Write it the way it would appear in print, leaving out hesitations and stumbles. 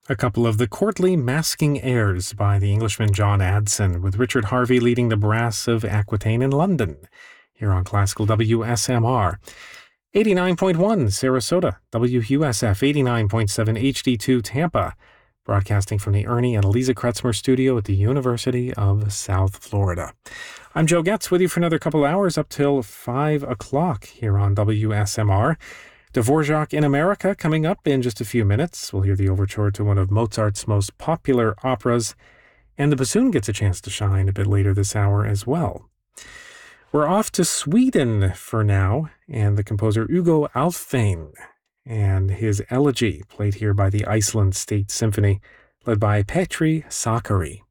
A couple of the courtly masking airs by the Englishman John Adson, with Richard Harvey leading the brass of Aquitaine in London, here on Classical WSMR. 89.1 Sarasota, WUSF 89.7 HD2 Tampa, broadcasting from the Ernie and Eliza Kretzmer studio at the University of South Florida. I'm Joe Getz with you for another couple hours up till 5 o'clock here on WSMR. Dvorak in America coming up in just a few minutes. We'll hear the overture to one of Mozart's most popular operas, and the bassoon gets a chance to shine a bit later this hour as well. We're off to Sweden for now, and the composer Hugo Alfvén and his elegy, played here by the Iceland State Symphony, led by Petri Sakari.